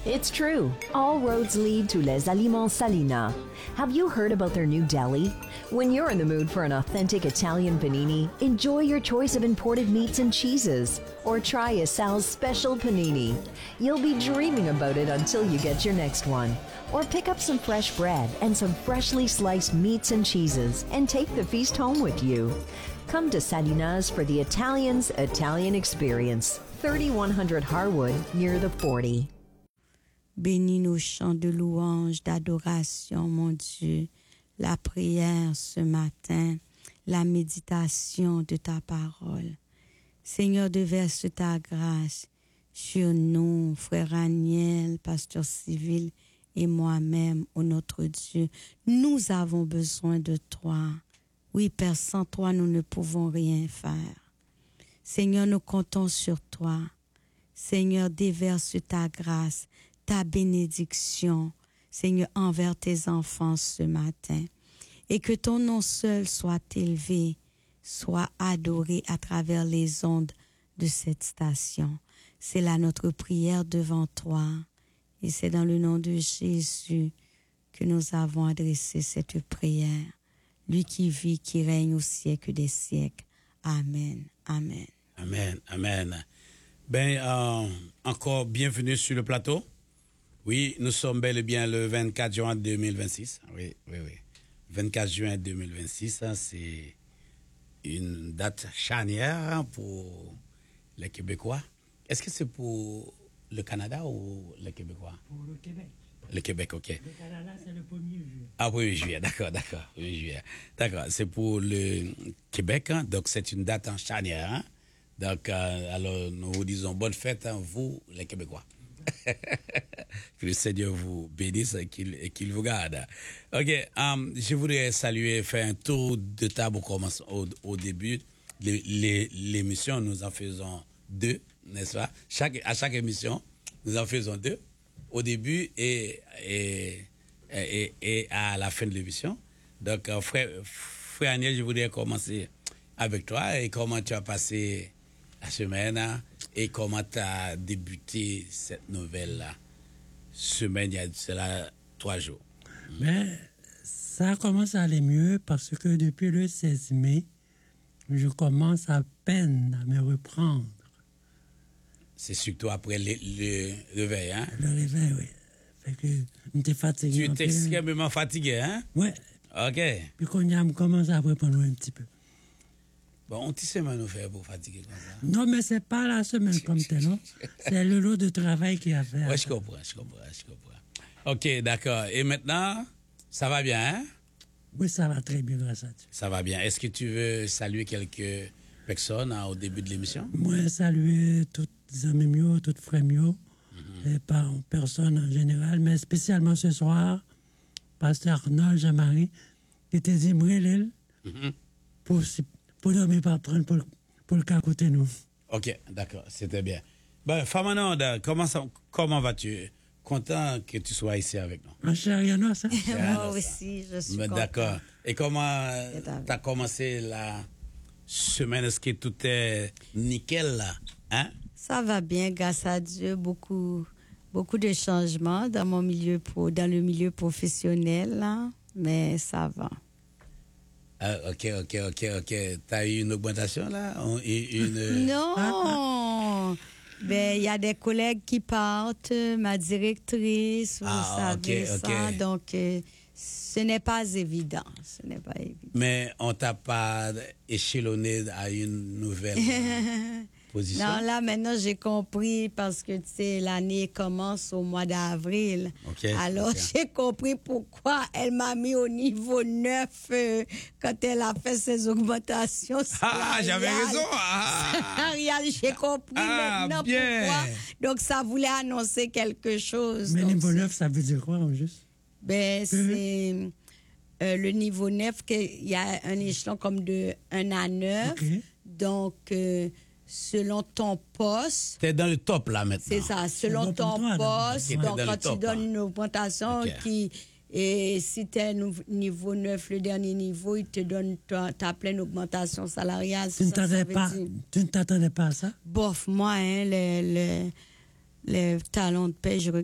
It's true. All roads lead to Les Aliments Salina. Have you heard about their new deli? When you're in the mood for an authentic Italian panini, enjoy your choice of imported meats and cheeses. Or try a Sal's special panini. You'll be dreaming about it until you get your next one. Or pick up some fresh bread and some freshly sliced meats and cheeses and take the feast home with you. Come to Salina's for the Italians' Italian experience. 3100 Harwood near the 40. Bénis nos chants de louange, d'adoration, mon Dieu, la prière ce matin, la méditation de ta parole. Seigneur, déverse ta grâce sur nous, frère Aniel, pasteur civil et moi-même, ô notre Dieu. Nous avons besoin de toi. Oui, Père, sans toi, nous ne pouvons rien faire. Seigneur, nous comptons sur toi. Seigneur, déverse ta grâce, ta bénédiction, Seigneur, envers tes enfants ce matin. Et que ton nom seul soit élevé, soit adoré à travers les ondes de cette station. C'est là notre prière devant toi. Et c'est dans le nom de Jésus que nous avons adressé cette prière. Lui qui vit, qui règne au siècle des siècles. Amen. Amen. Amen. Amen. Encore bienvenue sur le plateau. Oui, nous sommes bel et bien le 24 juin 2026. Oui. 24 juin 2026, c'est une date charnière pour les Québécois. Est-ce que c'est pour le Canada ou les Québécois? Pour le Québec. Le Québec, ok. Le Canada, c'est le 1er juillet. Ah, 1er juillet, d'accord. 1er juillet. D'accord, c'est pour le Québec, hein, donc c'est une date en charnière. Hein. Donc, alors, nous vous disons bonne fête, hein, vous, les Québécois. Que le Seigneur vous bénisse et qu'il vous garde. Ok, je voudrais saluer, faire un tour de table au début de l'émission. Nous en faisons 2, n'est-ce pas? À chaque émission, nous en faisons 2, au début et à la fin de l'émission. Donc, frère Aniel, je voudrais commencer avec toi et comment tu as passé la semaine, hein, et comment tu as débuté cette nouvelle semaine, il y a cela 3 jours. Mais ça commence à aller mieux parce que depuis le 16 mai, je commence à peine à me reprendre. C'est surtout après le réveil, hein? Le réveil, oui. Fait que j'étais fatigué. Tu étais extrêmement fatigué, hein? Ouais. OK. Puis quand on commence à reprendre un petit peu. Bon, on t'y semaine nous faire pour fatiguer comme ça. Non, mais c'est pas la semaine comme telle, non? C'est le lot de travail qu'il y a à faire. Oui, je comprends. OK, d'accord. Et maintenant, ça va bien, hein? Oui, ça va très bien, grâce à Dieu. Ça va bien. Est-ce que tu veux saluer quelques personnes au début de l'émission? Moi, saluer toutes les amis mieux, toutes frères mieux, et par personne en général, mais spécialement ce soir, pasteur Arnold Jean-Marie, qui était Zimrelil, pour dormir, pas prendre pour le cas à côté nous. OK, d'accord, c'était bien. Famanande, comment vas-tu? Content que tu sois ici avec nous. En chair, il y en a ça? Moi aussi, je suis content. D'accord. Et comment tu as commencé la semaine? Est-ce que tout est nickel là? Hein? Ça va bien, grâce à Dieu. Beaucoup de changements dans le milieu professionnel, là, mais ça va. OK. T'as eu une augmentation là? Non! Ben, il y a des collègues qui partent, ma directrice, vous savez ça, donc ce n'est pas évident. Mais on t'a pas échelonné à une nouvelle position? Non, là, maintenant, j'ai compris parce que, tu sais, l'année commence au mois d'avril. Alors, j'ai compris pourquoi elle m'a mis au niveau 9 quand elle a fait ses augmentations salariales. J'avais raison. Salariales, j'ai compris maintenant pourquoi. Donc, ça voulait annoncer quelque chose. Mais niveau 9, ça veut dire quoi, juste? Ben, c'est le niveau 9, il y a un échelon comme de 1 à 9. Donc, selon ton poste. T'es dans le top là maintenant. C'est ça, selon ton poste. Donc, quand tu donnes une augmentation et si tu es niveau 9, le dernier niveau, il te donne ta pleine augmentation salariale. Tu ne t'attendais pas à ça? Bof, moi, les talons de paie,